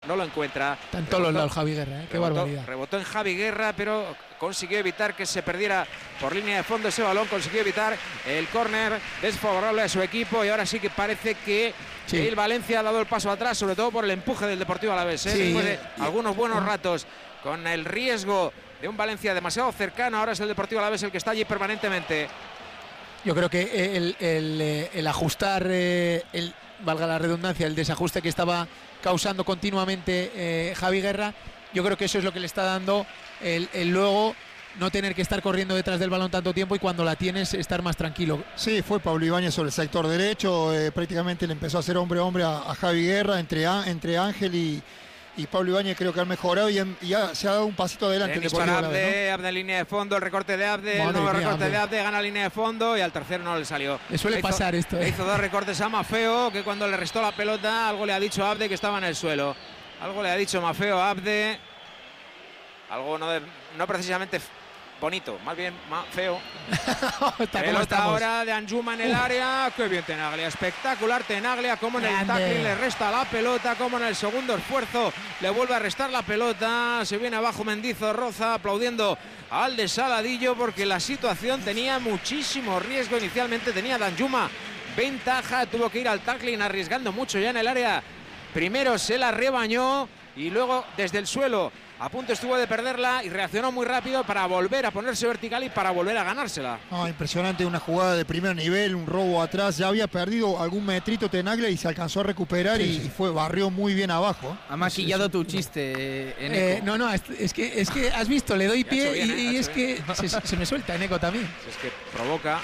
no lo encuentra. Tanto los lados Javi Guerra, qué barbaridad. Rebotó en Javi Guerra, pero consiguió evitar que se perdiera por línea de fondo ese balón, consiguió evitar el córner desfavorable a su equipo, y ahora sí que parece que el Valencia ha dado el paso atrás, sobre todo por el empuje del Deportivo Alavés, después de algunos buenos ratos con el riesgo de un Valencia demasiado cercano. Ahora es el Deportivo Alavés el que está allí permanentemente. Yo creo que el ajustar, valga la redundancia, el desajuste que estaba causando continuamente Javi Guerra, yo creo que eso es lo que le está dando el luego no tener que estar corriendo detrás del balón tanto tiempo, y cuando la tienes estar más tranquilo. Sí, fue Pablo Ibáñez sobre el sector derecho, prácticamente le empezó a hacer hombre a hombre a Javi Guerra, entre Ángel y Pablo Ibáñez. Creo que han mejorado y ya se ha dado un pasito adelante. Abde en línea de fondo, el recorte de Abde, el nuevo recorte de Abde, gana línea de fondo y al tercero no le salió. Le suele pasar esto. Le hizo 2 recortes a Maffeo, que cuando le restó la pelota algo le ha dicho a Abde, que estaba en el suelo. Algo le ha dicho Maffeo a Abde, algo no precisamente bonito, más bien feo. Pelota ahora de Danjuma en el área. Qué bien Tenaglia, espectacular Tenaglia, como en el tackling le resta la pelota, como en el segundo esfuerzo le vuelve a restar la pelota. Se viene abajo Mendizorroza aplaudiendo al de Saladillo, porque la situación tenía muchísimo riesgo. Inicialmente tenía Danjuma ventaja, tuvo que ir al tackling arriesgando mucho ya en el área. Primero se la rebañó y luego desde el suelo a punto estuvo de perderla y reaccionó muy rápido para volver a ponerse vertical y para volver a ganársela. Impresionante, una jugada de primer nivel, un robo atrás, ya había perdido algún metrito Tenaglia y se alcanzó a recuperar y barrió muy bien abajo. Ha maquillado tu chiste, Eneco. No, es que has visto, le doy pie bien, y es que se me suelta Eneco también. Es que provoca.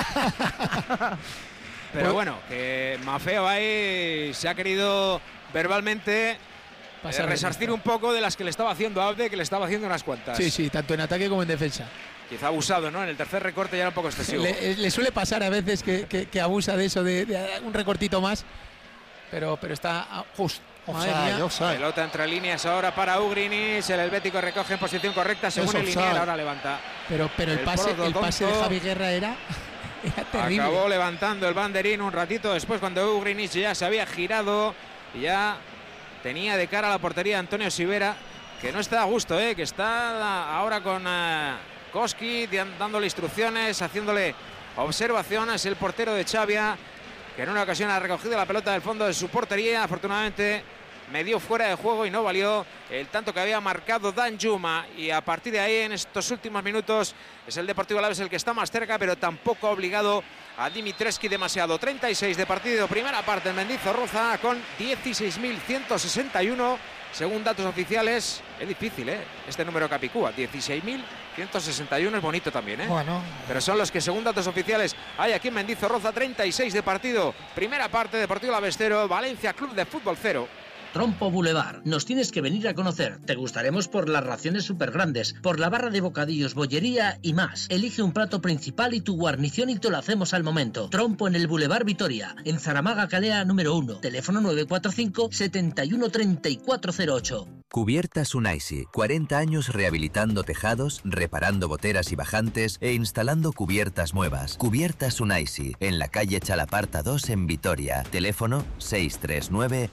Pero bueno, que Maffeo ahí se ha querido verbalmente resarcir un poco de las que le estaba haciendo Abde, que le estaba haciendo unas cuantas. Sí, tanto en ataque como en defensa. Quizá abusado, ¿no? En el tercer recorte ya era un poco excesivo. Le suele pasar a veces que abusa de eso, de un recortito más, pero está justo. Pelota entre líneas ahora para Ugrinic, el helvético recoge en posición correcta según el lineal, ahora levanta. Pero el pase de Javi Guerra era terrible. Acabó levantando el banderín un ratito después, cuando Ugrinic ya se había girado y ya tenía de cara a la portería Antonio Sivera, que no está a gusto, que está ahora con Koski dándole instrucciones, haciéndole observaciones. El portero de Xavia, que en una ocasión ha recogido la pelota del fondo de su portería, afortunadamente me dio fuera de juego y no valió el tanto que había marcado Danjuma, y a partir de ahí en estos últimos minutos es el Deportivo Alavés el que está más cerca, pero tampoco ha obligado a Dimitrescu demasiado. 36 de partido, primera parte en Mendizorroza con 16.161 según datos oficiales. Es difícil este número capicúa, 16.161 es bonito también, Bueno, pero son los que según datos oficiales hay aquí en Mendizorroza. 36 de partido, primera parte, Deportivo Alavés 0, Valencia Club de Fútbol 0. Trompo Boulevard. Nos tienes que venir a conocer. Te gustaremos por las raciones súper grandes, por la barra de bocadillos, bollería y más. Elige un plato principal y tu guarnición y te lo hacemos al momento. Trompo en el Boulevard Vitoria, en Zaramaga Calea número 1. Teléfono 945 71 3408. Cubiertas Unaisi, 40 años rehabilitando tejados, reparando goteras y bajantes e instalando cubiertas nuevas. Cubiertas Unaisi, en la calle Chalaparta 2 en Vitoria. Teléfono 639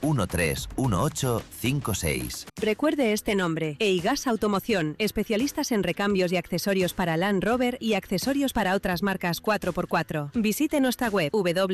131856. Recuerde este nombre: Eigas Automoción, especialistas en recambios y accesorios para Land Rover y accesorios para otras marcas 4x4. Visite nuestra web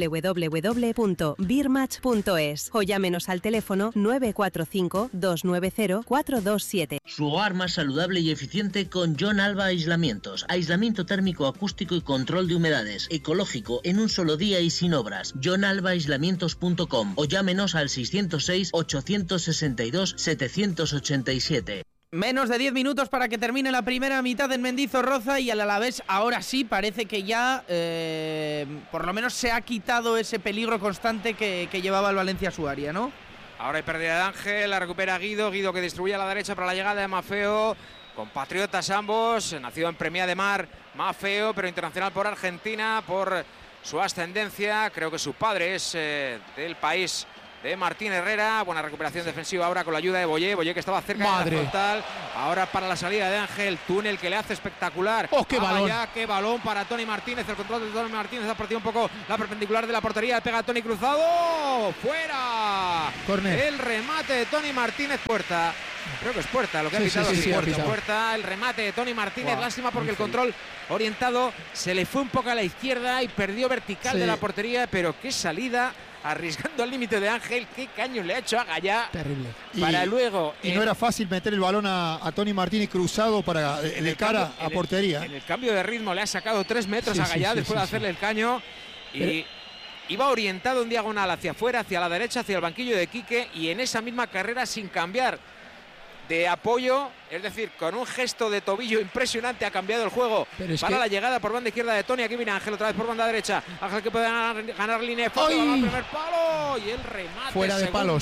www.birmatch.es o llámenos al teléfono 945 290 427. Su hogar más saludable y eficiente con John Alba Aislamientos. Aislamiento térmico, acústico y control de humedades. Ecológico, en un solo día y sin obras. JohnAlbaAislamientos.com o llámenos al 606 862 787. Menos de 10 minutos para que termine la primera mitad en Mendizorroza, y al Alavés ahora sí parece que ya por lo menos se ha quitado ese peligro constante que llevaba el Valencia a su área, ¿no? Ahora hay pérdida de Ángel, la recupera Guido que distribuye a la derecha para la llegada de Maffeo. Compatriotas ambos, nacido en Premià de Mar, Maffeo, pero internacional por Argentina, por su ascendencia. Creo que su padre es del país de Martín Herrera. Buena recuperación defensiva ahora con la ayuda de Boyé. Boyé que estaba cerca de la frontal. Ahora para la salida de Ángel. Túnel que le hace espectacular. ¡Oh, qué balón! Ya, qué balón para Toni Martínez. El control de Toni Martínez ha partido un poco la perpendicular de la portería. Pega a Toni cruzado. ¡Fuera! Corner. El remate de Toni Martínez. Puerta. Creo que es puerta lo que ha pitado. Sí, puerta. El remate de Toni Martínez. Lástima porque el control orientado se le fue un poco a la izquierda y perdió vertical de la portería. Pero qué salida. Arriesgando al límite de Ángel, qué caño le ha hecho a Gallá. Terrible. Para luego. Y no era fácil meter el balón a Toni Martínez cruzado para de cara a portería. En el cambio de ritmo le ha sacado 3 metros a Gallá después de hacerle el caño. Y iba orientado en diagonal hacia afuera, hacia la derecha, hacia el banquillo de Quique. Y en esa misma carrera, sin cambiar de apoyo, es decir, con un gesto de tobillo impresionante, ha cambiado el juego para la llegada por banda izquierda de Toni. Aquí viene Ángel otra vez por banda derecha. Ángel que puede ganar línea de fondo, al primer palo y el remate fuera de palos.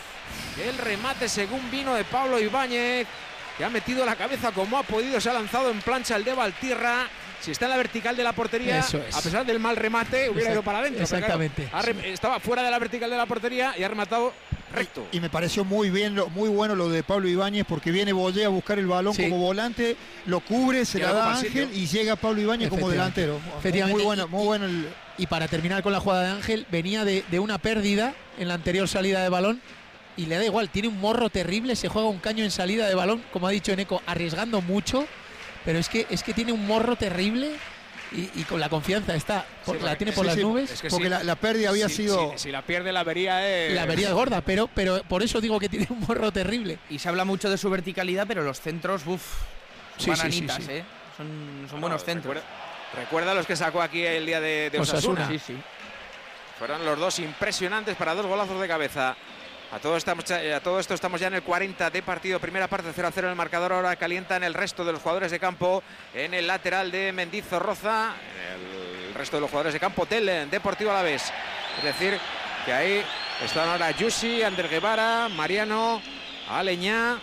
El remate según vino de Pablo Ibáñez, que ha metido la cabeza como ha podido, se ha lanzado en plancha el de Valtierra. Si está en la vertical de la portería, a pesar del mal remate, hubiera ido para adentro. Exactamente. Claro, estaba fuera de la vertical de la portería y ha rematado recto. Y me pareció muy bueno lo de Pablo Ibáñez, porque viene Boyé a buscar el balón como volante, lo cubre, se la da a Ángel y llega Pablo Ibáñez como delantero. Efectivamente. Muy bueno. Y para terminar con la jugada de Ángel, venía de una pérdida en la anterior salida de balón y le da igual, tiene un morro terrible, se juega un caño en salida de balón, como ha dicho Eneco, arriesgando mucho. Pero es que tiene un morro terrible y con la confianza está, la tiene por las nubes. Es que porque la pérdida había sido... Si la pierde la avería es... La avería es gorda, pero por eso digo que tiene un morro terrible. Y se habla mucho de su verticalidad, pero los centros, bananitas, son buenos centros. Recuerda los que sacó aquí el día de Osasuna. Sí. Fueron los dos impresionantes para 2 golazos de cabeza. A todo esto estamos ya en el 40 de partido, primera parte 0-0 en el marcador. Ahora calientan el resto de los jugadores de campo en el lateral de Mendizorroza, el resto de los jugadores de campo del Deportivo Alavés. Es decir, que ahí están ahora Yusi, Ander Guevara, Mariano, Aleñá.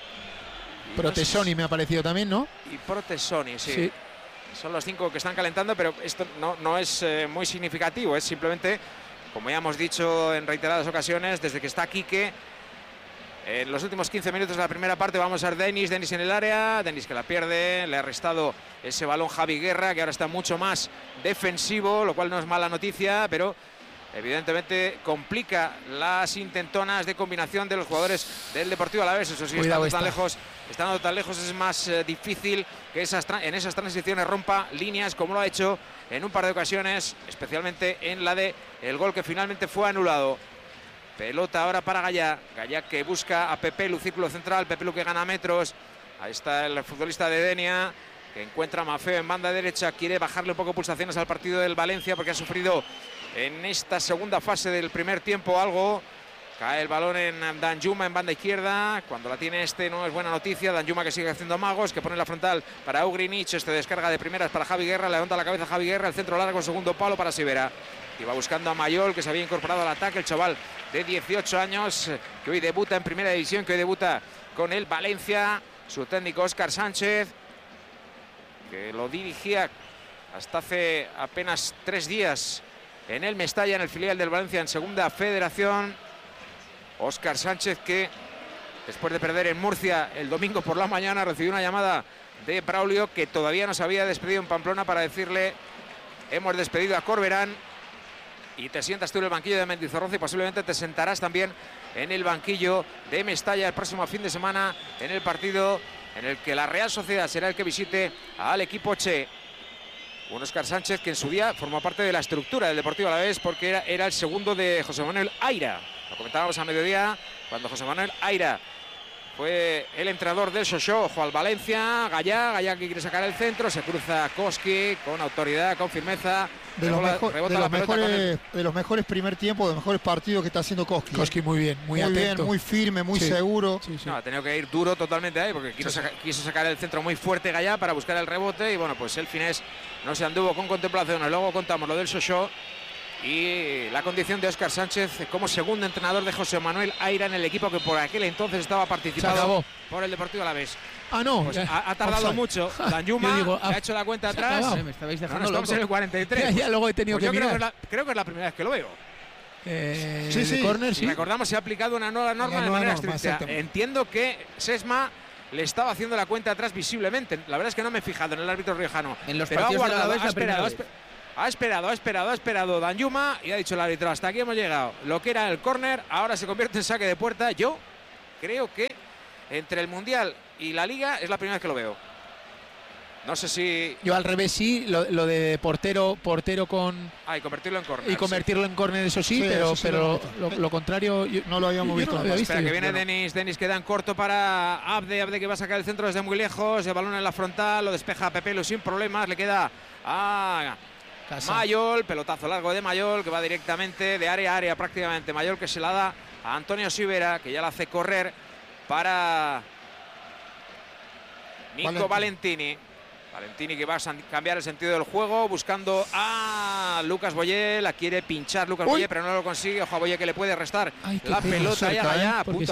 Protesoni me ha parecido también, ¿no? Y Protesoni, sí. Son los 5 que están calentando, pero esto no es muy significativo, es simplemente... Como ya hemos dicho en reiteradas ocasiones, desde que está Quique, en los últimos 15 minutos de la primera parte vamos a ver Denis en el área, Denis que la pierde, le ha restado ese balón Javi Guerra, que ahora está mucho más defensivo, lo cual no es mala noticia, pero evidentemente complica las intentonas de combinación de los jugadores del Deportivo Alavés. Eso sí, estando tan lejos es más difícil que en esas transiciones rompa líneas, como lo ha hecho en un par de ocasiones, especialmente en la de el gol que finalmente fue anulado. Pelota ahora para Gallá. Gallá que busca a Pepe Lu, círculo central. Pepe Lu que gana metros. Ahí está el futbolista de Denia, que encuentra a Mafeo en banda derecha. Quiere bajarle un poco pulsaciones al partido del Valencia, porque ha sufrido en esta segunda fase del primer tiempo algo. Cae el balón en Danjuma en banda izquierda. Cuando la tiene no es buena noticia. Danjuma que sigue haciendo amagos, que pone la frontal para Ugrinic. Descarga de primeras para Javi Guerra. Levanta la cabeza Javi Guerra. El centro largo, segundo palo para Sivera. Y va buscando a Mayol, que se había incorporado al ataque. El chaval de 18 años, que hoy debuta en primera división, que hoy debuta con el Valencia. Su técnico Óscar Sánchez, que lo dirigía hasta hace apenas 3 días en el Mestalla, en el filial del Valencia en Segunda Federación. Óscar Sánchez, que después de perder en Murcia el domingo por la mañana, recibió una llamada de Braulio, que todavía no se había despedido en Pamplona, para decirle: hemos despedido a Corberán y te sientas tú en el banquillo de Mendizorroza, y posiblemente te sentarás también en el banquillo de Mestalla el próximo fin de semana, en el partido en el que la Real Sociedad será el que visite al equipo Che. Un Óscar Sánchez que en su día formó parte de la estructura del Deportivo Alavés, porque era el segundo de José Manuel Aira. Lo comentábamos a mediodía, cuando José Manuel Aira fue el entrenador del Sochaux. Ojo al Valencia, Gallá que quiere sacar el centro, se cruza Koski con autoridad, con firmeza. De los mejores primer tiempos, de los mejores partidos que está haciendo Koski. Koski muy bien, muy atento. Muy firme, muy seguro. No, ha tenido que ir duro totalmente ahí, porque quiso sacar el centro muy fuerte Gallá para buscar el rebote, y bueno, pues el finés no se anduvo con contemplaciones. Luego contamos lo del Sochaux y la condición de Óscar Sánchez como segundo entrenador de José Manuel Aira en el equipo que por aquel entonces estaba participado por el Deportivo Alavés. No, pues ha tardado mucho. Danjuma ha hecho la cuenta atrás. Me estabais dejando estamos en el 43. Ya luego he tenido que mirar. Creo que es la primera vez que lo veo. de córner, sí. Recordamos, se ha aplicado una nueva norma de manera estricta. Entiendo que Sesma le estaba haciendo la cuenta atrás visiblemente. La verdad es que no me he fijado en el árbitro riojano. En los partidos de la Alavés ha esperado Danjuma y ha dicho el árbitro, hasta aquí hemos llegado. Lo que era el córner ahora se convierte en saque de puerta. Yo creo que entre el Mundial y la Liga es la primera vez que lo veo. No sé si... Yo al revés sí, lo de portero con... y convertirlo en córner. Y convertirlo en córner, eso sí, pero lo contrario... no lo habíamos visto. Espera, que viene Denis queda en corto para Abde que va a sacar el centro desde muy lejos, el balón en la frontal, lo despeja a Pepelu sin problemas, le queda a Mayol, pelotazo largo de Mayol, que va directamente de área a área prácticamente. Mayol que se la da a Antonio Sivera, que ya la hace correr para Nico Valentini que va a cambiar el sentido del juego, buscando a Lucas Boyé, la quiere pinchar Lucas Boyé, pero no lo consigue. Ojo a Boyé que le puede restar la pelota y a Gallá, a punto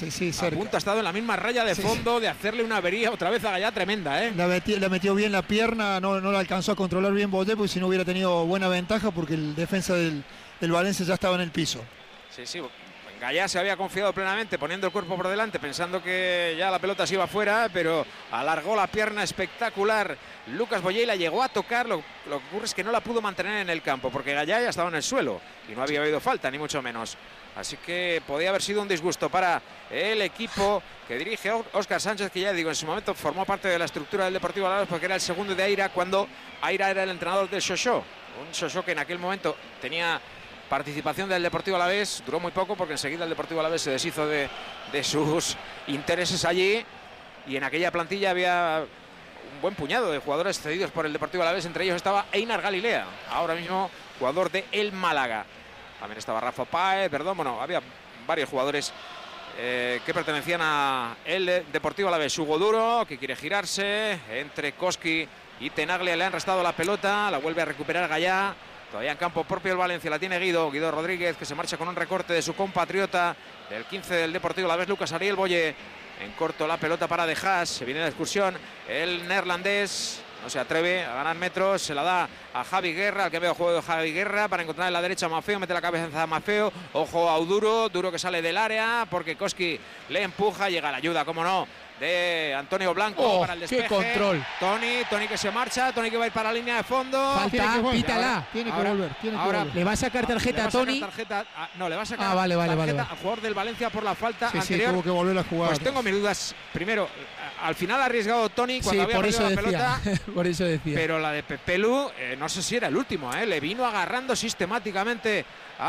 ha estado en la misma raya de fondo de hacerle una avería otra vez a Gallá tremenda. Le metió bien la pierna, no la alcanzó a controlar bien Boyé, porque si no hubiera tenido buena ventaja, porque el defensa del Valencia ya estaba en el piso. Sí. Gallá se había confiado plenamente poniendo el cuerpo por delante, pensando que ya la pelota se iba fuera, pero alargó la pierna espectacular Lucas Boyé y la llegó a tocar. Lo que ocurre es que no la pudo mantener en el campo, porque Gallá ya estaba en el suelo y no había habido falta, ni mucho menos. Así que podía haber sido un disgusto para el equipo que dirige Óscar Sánchez, que ya digo, en su momento formó parte de la estructura del Deportivo Alavés, porque era el segundo de Aira cuando Aira era el entrenador del Xoxó. Un Xoxó que en aquel momento tenía participación del Deportivo Alavés, duró muy poco porque enseguida el Deportivo Alavés se deshizo de sus intereses allí, y en aquella plantilla había un buen puñado de jugadores cedidos por el Deportivo Alavés, entre ellos estaba Einar Galilea, ahora mismo jugador de el Málaga. También estaba Rafa Páez, había varios jugadores que pertenecían a el Deportivo Alavés. Hugo Duro, que quiere girarse, entre Koski y Tenaglia le han restado la pelota, la vuelve a recuperar Gallá. Todavía en campo propio el Valencia, la tiene Guido Rodríguez, que se marcha con un recorte de su compatriota del 15 del Deportivo Alavés, Lucas Ariel Boyé. En corto la pelota para De Haas, se viene de excursión el neerlandés, no se atreve a ganar metros, se la da a Javi Guerra, al que veo juego de Javi Guerra, para encontrar en la derecha a Maffeo, mete la cabeza a Maffeo, ojo a Duro que sale del área, porque Koski le empuja, llega la ayuda, como no, de Antonio Blanco para el despeje. ¡Qué control! Tony que se marcha, Tony que va a ir para la línea de fondo. Falta, pítala. Tiene que volver. Le va a sacar tarjeta a Tony. Le va a sacar tarjeta al jugador del Valencia por la falta anterior. Sí, tuvo que volver a jugar. Pues tengo mis dudas. Primero, al final ha arriesgado Tony cuando había perdido la pelota. Por eso decía. Pero la de Pepelu, no sé si era el último, le vino agarrando sistemáticamente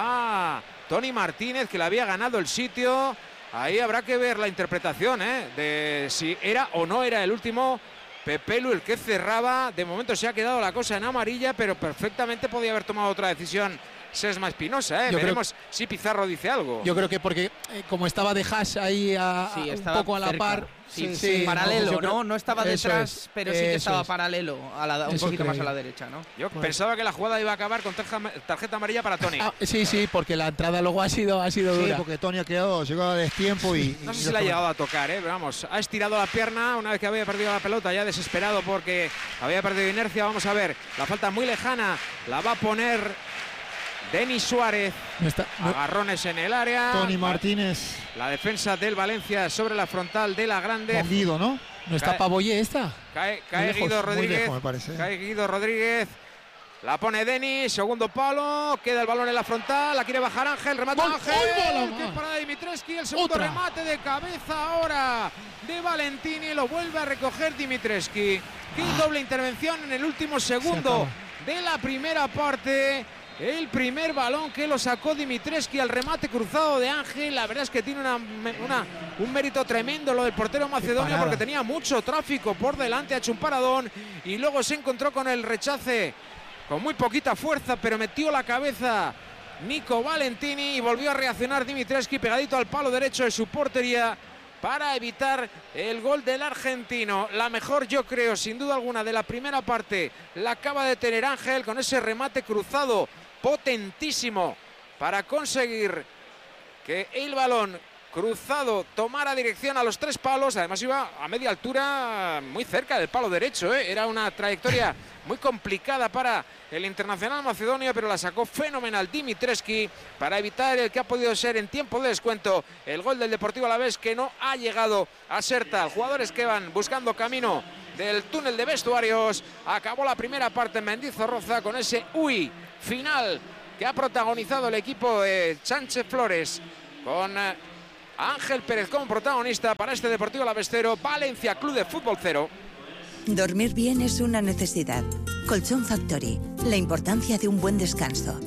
a Tony Martínez, que le había ganado el sitio. Ahí habrá que ver la interpretación de si era o no era el último Pepelu el que cerraba. De momento se ha quedado la cosa en amarilla, pero perfectamente podía haber tomado otra decisión Sesma Espinosa. Veremos si Pizarro dice algo. Yo creo que porque como estaba De Haas ahí un poco a la par. Sí, paralelo, no estaba detrás, pero sí que estaba paralelo, un poquito más a la derecha, ¿no? Yo pensaba que la jugada iba a acabar con tarjeta amarilla para Tony. Sí, porque la entrada luego ha sido dura. Sí, porque Tony llegado a destiempo y no sé si la ha llegado a tocar, pero vamos, ha estirado la pierna una vez que había perdido la pelota, ya desesperado porque había perdido inercia. Vamos a ver, la falta muy lejana, la va a poner Denis Suárez. Agarrones en el área. Tony Martínez. La defensa del Valencia sobre la frontal de la Grande. Guido, ¿no? ¿No está Pavoyé esta? Cae Guido Rodríguez. Lejos, me parece. Cae Guido Rodríguez. La pone Denis, segundo palo. Queda el balón en la frontal. La quiere bajar Ángel. Remata Ángel. ¡Qué parada de Dimitrescu! El segundo remate de cabeza ahora de Valentini. Lo vuelve a recoger Dimitrescu. Qué doble intervención en el último segundo de la primera parte. El primer balón que lo sacó Dimitrescu al remate cruzado de Ángel. La verdad es que tiene un mérito tremendo lo del portero macedonio, porque tenía mucho tráfico por delante, ha hecho un paradón y luego se encontró con el rechace con muy poquita fuerza, pero metió la cabeza Nico Valentini y volvió a reaccionar Dimitrescu pegadito al palo derecho de su portería para evitar el gol del argentino. La mejor, yo creo, sin duda alguna, de la primera parte la acaba de tener Ángel con ese remate cruzado potentísimo para conseguir que el balón cruzado, tomara dirección a los 3 palos, además iba a media altura, muy cerca del palo derecho, Era una trayectoria muy complicada para el internacional macedonio, pero la sacó fenomenal Dimitrescu para evitar el que ha podido ser en tiempo de descuento el gol del Deportivo Alavés, que no ha llegado a ser tal. Jugadores que van buscando camino del túnel de vestuarios. Acabó la primera parte en Mendizorroza con ese final que ha protagonizado el equipo de Sánchez Flores, con Ángel Pérez como protagonista para este Deportivo Alavés 0, Valencia Club de Fútbol 0. Dormir bien es una necesidad. Colchón Factory, la importancia de un buen descanso.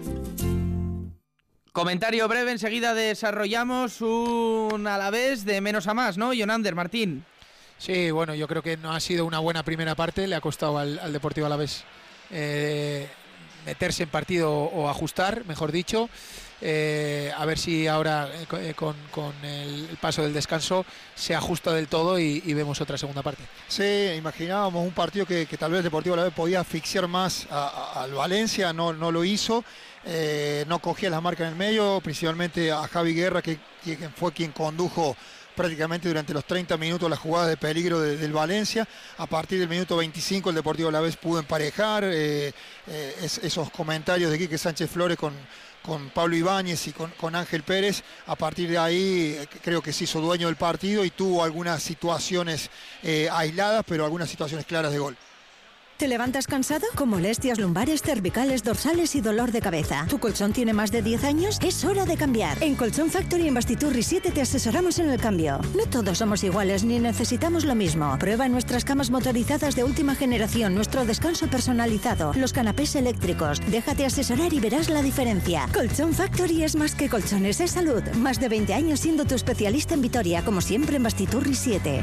Comentario breve, enseguida desarrollamos un Alavés de menos a más, ¿no, Jonander, Martín? Sí, bueno, yo creo que no ha sido una buena primera parte, le ha costado al Deportivo Alavés meterse en partido o ajustar, mejor dicho. A ver si ahora con el paso del descanso se ajusta del todo y vemos otra segunda parte. Sí, imaginábamos un partido que tal vez Deportivo Alavés podía asfixiar más al Valencia, no lo hizo, no cogía las marcas en el medio, principalmente a Javi Guerra, que fue quien condujo prácticamente durante los 30 minutos la jugada de peligro del Valencia. A partir del minuto 25 el Deportivo Alavés pudo emparejar. Esos comentarios de Quique Sánchez Flores con Pablo Ibáñez y con Ángel Pérez, a partir de ahí creo que se hizo dueño del partido y tuvo algunas situaciones aisladas, pero algunas situaciones claras de gol. ¿Te levantas cansado? Con molestias lumbares, cervicales, dorsales y dolor de cabeza. ¿Tu colchón tiene más de 10 años? Es hora de cambiar. En Colchón Factory en Bastiturri 7 te asesoramos en el cambio. No todos somos iguales ni necesitamos lo mismo. Prueba nuestras camas motorizadas de última generación, nuestro descanso personalizado, los canapés eléctricos. Déjate asesorar y verás la diferencia. Colchón Factory es más que colchones, es salud. Más de 20 años siendo tu especialista en Vitoria, como siempre en Bastiturri 7.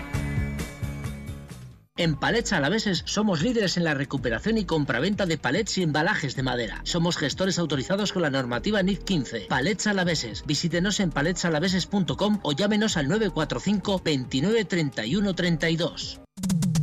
En Palets Alaveses somos líderes en la recuperación y compraventa de palets y embalajes de madera. Somos gestores autorizados con la normativa NIC 15. Palets Alaveses. Visítenos en paletsalaveses.com o llámenos al 945 29 31 32.